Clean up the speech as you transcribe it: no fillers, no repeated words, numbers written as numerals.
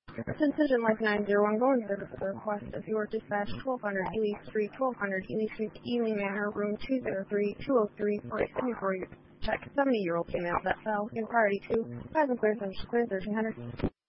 Decision Life 901 going to the request of your dispatch 1200 Ely Street, 1200 Ely Street, Ely Manor, room 203-203 for a 24-year check, 70-year-old female that fell in priority to 5 and clear 1300.